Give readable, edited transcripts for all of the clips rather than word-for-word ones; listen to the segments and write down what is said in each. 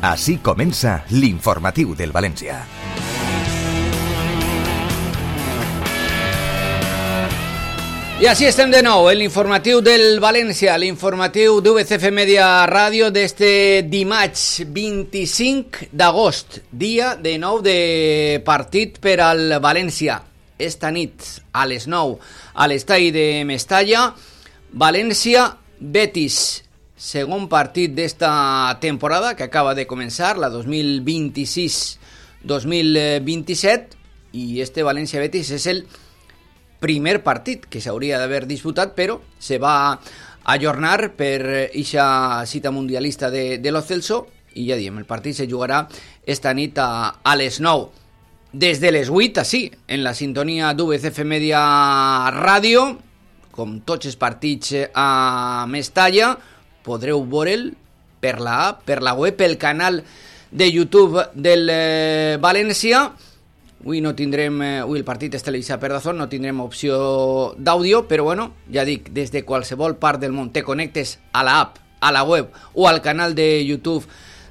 Així comença l'informatiu del València. I així estem de nou en l'informatiu del València, l'informatiu d'UVCF Media Ràdio d'este dimarts 25 d'agost, dia de nou de partit per al València. Esta nit a les 9 a l'estadi de Mestalla, València-Betis, segon partit d'esta temporada que acaba de començar, la 2026-2027, i este València-Betis és el primer partit que s'hauria d'haver disputat, però se va ajornar per eixa cita mundialista de Lo Celso, i ja diem, el partit se jugarà esta nit a les 9. Des de les 8, així, en la sintonia d'UVCF Media Ràdio, com tots els partits a Mestalla, podreu veure'l per la app, per la web, pel canal de YouTube del València. Avui no tindrem, avui el partit és televisat per DAZN, no tindrem opció d'àudio, però bueno, ja dic, des de qualsevol part del món te connectes a la app, a la web o al canal de YouTube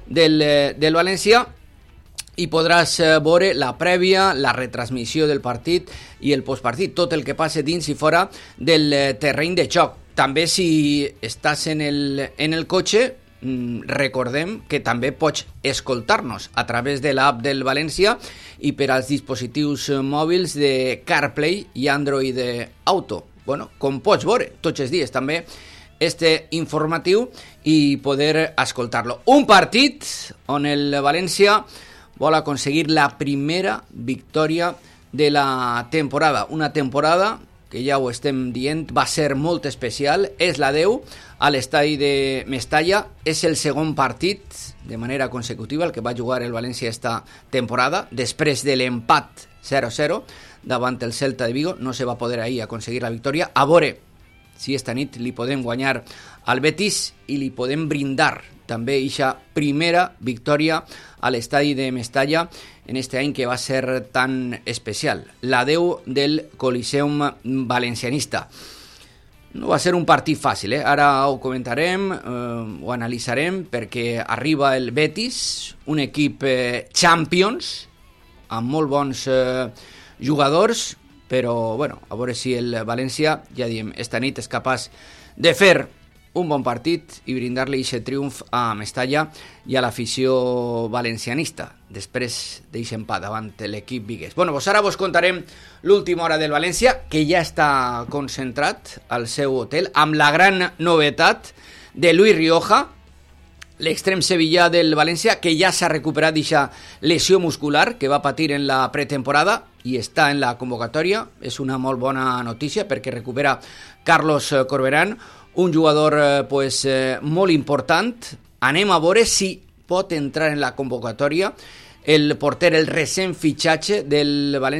del València i podràs veure la prèvia, la retransmissió del partit i el postpartit, tot el que passa dins i fora del terreny de joc. També si estàs en el cotxe, recordem que també pots escoltar-nos a través de l'app del València i per als dispositius mòbils de CarPlay i Android Auto. Bueno, com pots veure tots els dies també este informatiu i poder escoltar-lo. Un partit on el València vol aconseguir la primera victòria de la temporada. Una temporada que ja ho estem dient, va ser molt especial, és la 10 a l'estadi de Mestalla, és el segon partit de manera consecutiva el que va jugar el València esta temporada, després de l'empat 0-0 davant el Celta de Vigo, no se va poder ahir aconseguir la victòria, a veure si esta nit li podem guanyar al Betis i li podem brindar també eixa primera victòria a l'estadi de Mestalla en este any que va ser tan especial, la 10 del Coliseum Valencianista. No va ser un partit fàcil, ara ho comentarem, ho analitzarem, perquè arriba el Betis, un equip Champions, amb molt bons jugadors, però bueno, a veure si el València, ja diem, esta nit és capaç de fer un bon partit i brindar-li aquest triomf a Mestalla i a l'afició valencianista després d'aquest empat davant l'equip viguès. Bueno, doncs ara vos contarem l'última hora del València, que ja està concentrat al seu hotel, amb la gran novetat de Luis Rioja, l'extrem sevillà del València, que ja s'ha recuperat d'aquesta lesió muscular que va patir en la pretemporada i està en la convocatòria. És una molt bona notícia perquè recupera Carlos Corberán, un jugador molt important. Anem a veure si pot entrar en la convocatòria el porter, el recent fitxatge del València,